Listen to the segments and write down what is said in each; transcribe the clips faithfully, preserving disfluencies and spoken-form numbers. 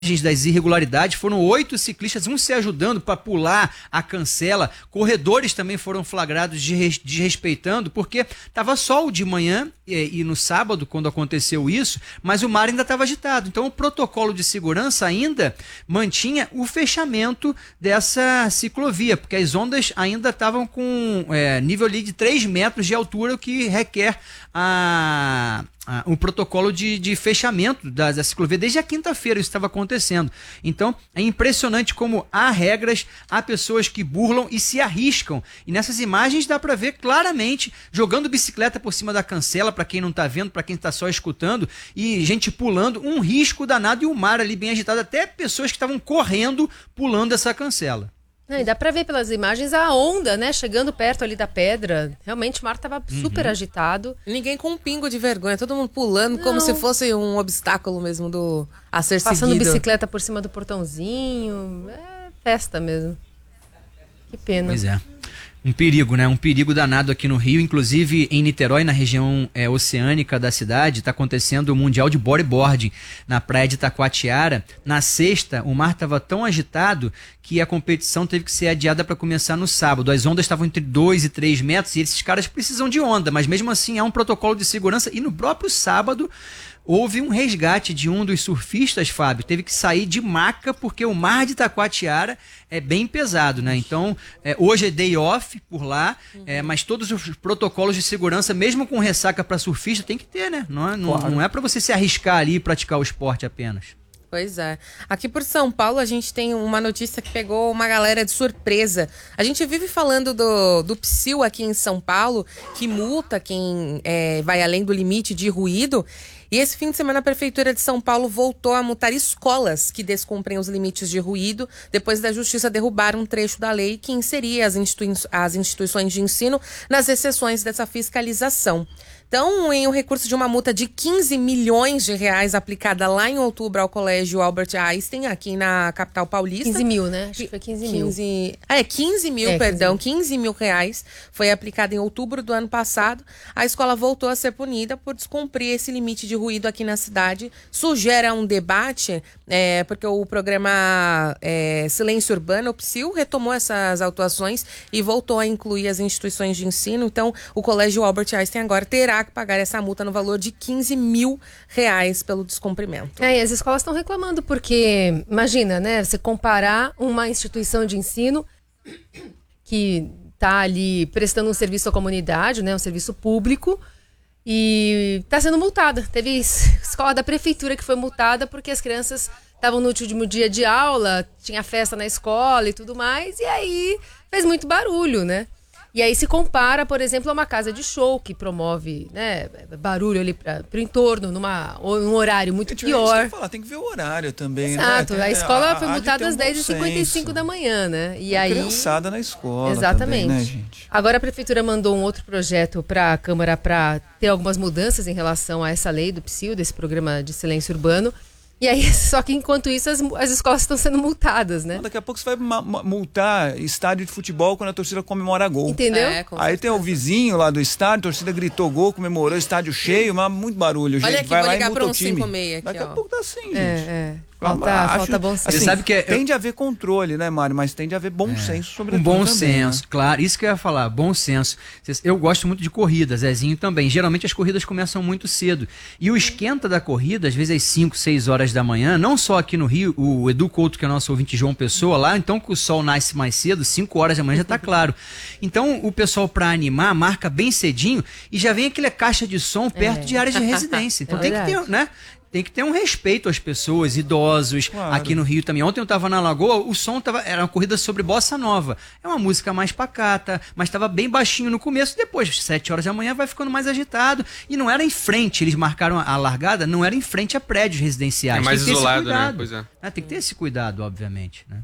das irregularidades, foram oito ciclistas, um se ajudando para pular a cancela, corredores também foram flagrados desrespeitando, porque estava sol de manhã e, e no sábado, quando aconteceu isso, mas o mar ainda estava agitado. Então o protocolo de segurança ainda mantinha o fechamento dessa ciclovia, porque as ondas ainda estavam com é, nível ali de três metros de altura, o que requer a... Ah, um protocolo de, de fechamento da, da ciclovia. Desde a quinta-feira isso estava acontecendo. Então é impressionante como há regras, há pessoas que burlam e se arriscam. E nessas imagens dá para ver claramente jogando bicicleta por cima da cancela, para quem não está vendo, para quem está só escutando, e gente pulando, um risco danado, e o mar ali bem agitado, até pessoas que estavam correndo pulando essa cancela. Não, e dá pra ver pelas imagens a onda, né? Chegando perto ali da pedra. Realmente o mar tava super uhum. agitado. Ninguém com um pingo de vergonha. Todo mundo pulando Não. como se fosse um obstáculo mesmo do a ser Passando seguido. bicicleta por cima do portãozinho. É festa mesmo. Que pena. Pois é. Um perigo, né? Um perigo danado aqui no Rio. Inclusive em Niterói, na região é, oceânica da cidade, está acontecendo o Mundial de Bodyboarding na praia de Itacoatiara. Na sexta, o mar estava tão agitado que a competição teve que ser adiada para começar no sábado. As ondas estavam entre dois e três metros e esses caras precisam de onda, mas mesmo assim há um protocolo de segurança. E no próprio sábado houve um resgate de um dos surfistas, Fábio. Teve que sair de maca porque o mar de Itacoatiara é bem pesado, né? Então, é, hoje é day off por lá, uhum. é, mas todos os protocolos de segurança, mesmo com ressaca para surfista, tem que ter, né? Não é, não, claro. não é para você se arriscar ali e praticar o esporte apenas. Pois é. Aqui por São Paulo a gente tem uma notícia que pegou uma galera de surpresa. A gente vive falando do, do Psil aqui em São Paulo, que multa quem é, vai além do limite de ruído. E esse fim de semana a Prefeitura de São Paulo voltou a multar escolas que descumprem os limites de ruído, depois da Justiça derrubar um trecho da lei que inseria as, institui- as instituições de ensino nas exceções dessa fiscalização. Então, em um recurso de uma multa de quinze milhões de reais aplicada lá em outubro ao Colégio Albert Einstein, aqui na capital paulista. quinze mil, né? Acho que foi quinze mil. quinze, é, quinze mil, é, perdão. quinze mil reais foi aplicado em outubro do ano passado. A escola voltou a ser punida por descumprir esse limite de ruído aqui na cidade. Isso gera um debate, é, porque o programa é, Silêncio Urbano, o Psil, retomou essas autuações e voltou a incluir as instituições de ensino. Então, o Colégio Albert Einstein agora terá que pagar essa multa no valor de quinze mil reais pelo descumprimento. É, e as escolas estão reclamando porque, imagina, né, você comparar uma instituição de ensino que está ali prestando um serviço à comunidade, né, um serviço público, e está sendo multada. Teve escola da prefeitura que foi multada porque as crianças estavam no último dia de aula, tinha festa na escola e tudo mais, e aí fez muito barulho, né? E aí se compara, por exemplo, a uma casa de show que promove, né, barulho ali para o entorno, numa, num horário muito gente, pior. Tem que falar, tem que ver o horário também. Exato, né? a escola a, foi multada às dez e cinquenta e cinco da manhã, né? E a aí... criançada na escola. Exatamente. Também, né, gente? Agora a prefeitura mandou um outro projeto para a Câmara para ter algumas mudanças em relação a essa lei do Psil, desse programa de silêncio urbano. E aí, só que enquanto isso, as, as escolas estão sendo multadas, né? Não, daqui a pouco você vai ma- ma- multar estádio de futebol quando a torcida comemora gol. Entendeu? É, aí tem o vizinho lá do estádio, a torcida gritou gol, comemorou, estádio cheio, mas muito barulho. Olha gente, aqui, vai vou lá ligar e multa para um o time. cinco seis aqui, Daqui a ó. pouco tá assim, gente. É, é. Falta, Acho, falta bom senso. assim, Você sabe que é- tem de haver controle, né, Mário? Mas tem de haver bom É, senso sobre um tudo bom também, senso, né? claro. Isso que eu ia falar, bom senso. Eu gosto muito de corrida, Zezinho também. Geralmente as corridas começam muito cedo. E o esquenta da corrida, às vezes às cinco, seis horas da manhã, não só aqui no Rio, o Edu Couto, que é o nosso ouvinte João Pessoa, lá, então que o sol nasce mais cedo, cinco horas da manhã já tá claro. Então o pessoal, para animar, marca bem cedinho e já vem aquela caixa de som perto É. de áreas de residência. Então É tem que ter, né? Tem que ter um respeito às pessoas, idosos. Claro. Aqui no Rio também. Ontem eu estava na Lagoa, o som tava, era uma corrida sobre bossa nova. É uma música mais pacata, mas estava bem baixinho no começo. Depois, sete horas da manhã, vai ficando mais agitado. E não era em frente, eles marcaram a largada, não era em frente a prédios residenciais. É mais tem que ter isolado, esse cuidado. né? Pois é. Ah, tem que ter esse cuidado, obviamente, né?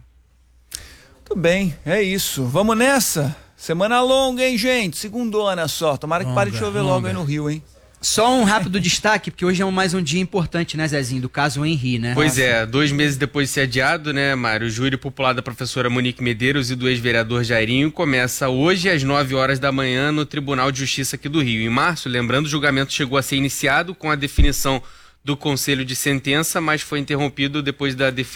Tudo bem, é isso. Vamos nessa? Semana longa, hein, gente? Segundona só. Tomara que Longa, pare de chover logo longa. aí no Rio, hein? Só um rápido destaque, porque hoje é mais um dia importante, né, Zezinho? Do caso Henri, né? Pois é, dois meses depois de ser adiado, né, Mário? O júri popular da professora Monique Medeiros e do ex-vereador Jairinho começa hoje às nove horas da manhã no Tribunal de Justiça aqui do Rio. Em março, lembrando, o julgamento chegou a ser iniciado com a definição do conselho de sentença, mas foi interrompido depois da defesa